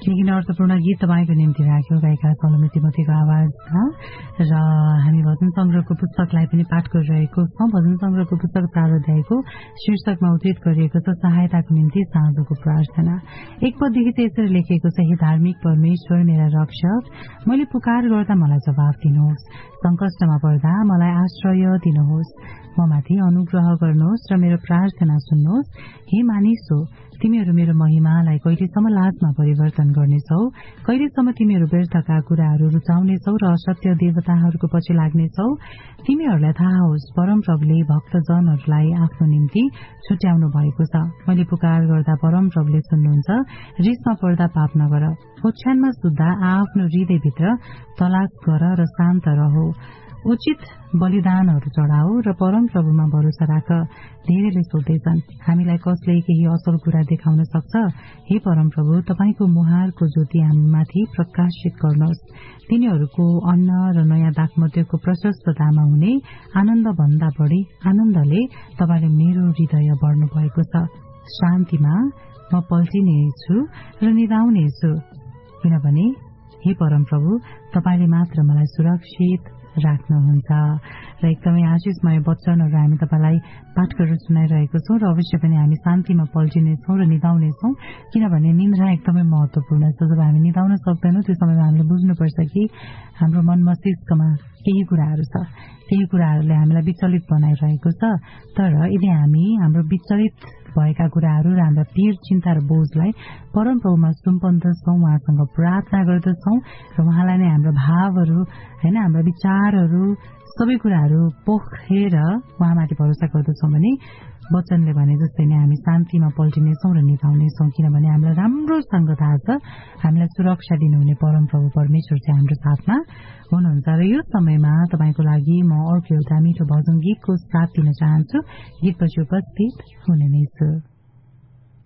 लेकिन अर्थपूर्ण गीत तपाईको निम्ति राख्यो गायिका सलोमी तिमोथीको आवाजमा। र हामी भजन संग्रहको पुस्तकलाई पनि पाठ गरिरहेको छौं। भजन संग्रहको पुस्तक प्रारूपको शीर्षकमा उद्धृत गरिएको छ सहायताको निम्ति साँझको प्रार्थना। एक पददेखि त्यसरी लेखिएको छ, हे धार्मिक परमेश्वर मेरा रक्षक, मैले पुकार गर्दा मलाई जवाफ दिनुहोस्, संकष्टमा पर्दा मलाई आश्रय दिनुहोस्, ममाथि अनुग्रह गर्नुहोस् र मेरो प्रार्थना सुन्नुहोस्। हे मानिसो, तिमीहरू मेरो महिमालाई कहिलेसम्म लाजमा परिवर्तन गर्नेछौ? कहिलेसम्म तिमीहरू व्यर्थका कुराहरू रुचाउनेछौ र असत्य देवताहरूको पछि लाग्नेछौ? तिमीहरूलाई थाहा होस्, परमप्रभुले भक्तजनहरूलाई आफ्नो निम्ति छुट्याउनु भएको छ। मैले पुकार गर्दा परमप्रभुले सुन्नुहुन्छ। रिसमा पर्दा पाप नगर, ओछ्यानमा सुत्दा आफ्नो हृदयभित्र तलाक गर र शान्त रहो। उचित बलिदानहरू चढाऊ र परमप्रभुमा भरोसा राख। धेरैले सोध्दैछन्, हामीलाई कसले केही असल कुरा देखाउन सक्छ? हे परमप्रभु, तपाईको मुहारको ज्योति हामीमाथि प्रकाशित गर्नुहोस्। तिनीहरूको अन्न र नयाँ दाखमध्यको प्रशस्ततामा हुने आनन्द भन्दा बढ़ी आनन्दले तपाईले मेरो हृदय भर्नु भएको छ। शान्तिमा म पल्टिनेछु र निदाउनेछु, किनभने हे परमप्रभु, तपाईले मात्र मलाई सुरक्षित राख्नुहुन्छ। र एकदमै आशिषमय वचनहरू हामी तपाईलाई पाठ गरेर सुनाइरहेको छौं। र अवश्य पनि हामी शान्तिमा पल्टिनेछौं र निदाउनेछौं, किनभने निन्द्रा एकदमै महत्वपूर्ण छ। जब हामी निदाउन सक्दैनौं त्यो समयमा हामीले बुझ्नुपर्छ कि हाम्रो मन मस्तिष्कमा केही कुराहरू छ, केही कुराहरूले हामीलाई विचलित बनाइरहेको छ। तर यदि हामी हाम्रो विचलित भएका कुराहरू र हाम्रा पीर, चिन्ता र बोझलाई परमप्रभुमा सुम्पन्दछौं, उहाँसँग प्रार्थना गर्दछौं र उहाँलाई नै हाम्रो भावहरू, हैन, हाम्रा विचारहरू, सबै कुराहरू पोखेर उहाँमाथि भरोसा गर्दछौं भने वचनले भने जस्तै नै हामी शान्तिमा पल्टिनेछौं र निभाउनेछौं, किनभने हामीलाई राम्रोसँग थाहा छ हामीलाई सुरक्षा दिनुहुने परमप्रभु परमेश्वर चाहिँ हाम्रो साथमा हुनुहुन्छ। र यो समयमा तपाईको लागि म अर्को एउटा मिठो भजन गीतको साथ दिन चाहन्छु। गीतपछि उपस्थित हुने नै छु।